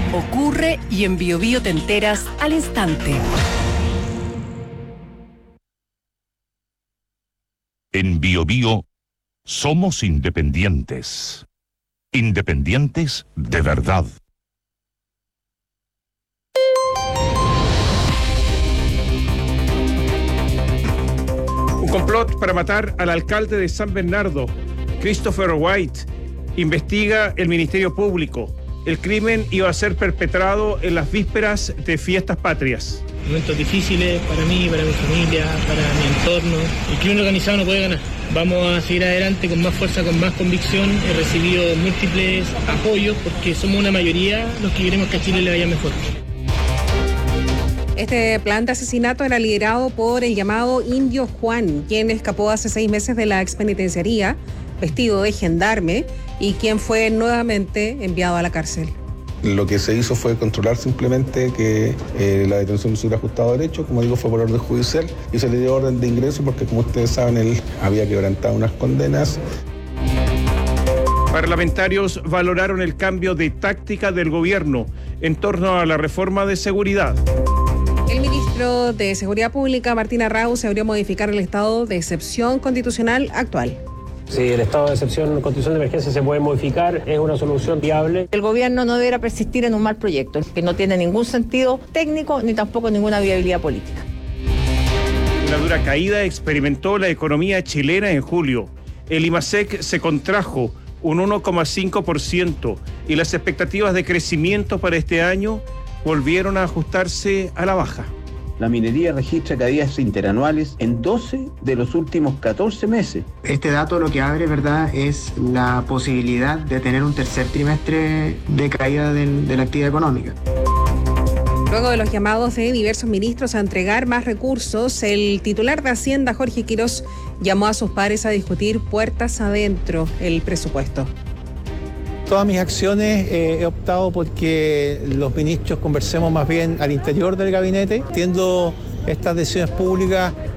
ocurre y en Biobío te enteras al instante. En Biobío somos independientes. Independientes de verdad. Un complot para matar al alcalde de San Bernardo, Christopher White, investiga el Ministerio Público. El crimen iba a ser perpetrado en las vísperas de fiestas patrias. Momentos difíciles para mí, para mi familia, para mi entorno. El crimen organizado no puede ganar. Vamos a seguir adelante con más fuerza, con más convicción. He recibido múltiples apoyos porque somos una mayoría los que queremos que a Chile le vaya mejor. Este plan de asesinato era liderado por el llamado Indio Juan, quien escapó hace 6 meses de la expenitenciaría, vestido de gendarme, y quien fue nuevamente enviado a la cárcel. Lo que se hizo fue controlar simplemente que la detención se hubiera ajustado a derecho, como digo, fue por orden judicial, y se le dio orden de ingreso porque, como ustedes saben, él había quebrantado unas condenas. Parlamentarios valoraron el cambio de táctica del gobierno en torno a la reforma de seguridad. El ministro de Seguridad Pública, Martín Arrau, se abrió a modificar el estado de excepción constitucional actual. Si el estado de excepción, constitución de emergencia se puede modificar, es una solución viable. El gobierno no deberá persistir en un mal proyecto, que no tiene ningún sentido técnico ni tampoco ninguna viabilidad política. Una dura caída experimentó la economía chilena en julio. El IMASEC se contrajo un 1,5% y las expectativas de crecimiento para este año volvieron a ajustarse a la baja. La minería registra caídas interanuales en 12 de los últimos 14 meses. Este dato lo que abre, ¿verdad?, es la posibilidad de tener un tercer trimestre de caída de la actividad económica. Luego de los llamados de diversos ministros a entregar más recursos, el titular de Hacienda, Jorge Quirós, llamó a sus pares a discutir puertas adentro el presupuesto. Todas mis acciones he optado porque los ministros conversemos más bien al interior del gabinete. Entiendo estas decisiones públicas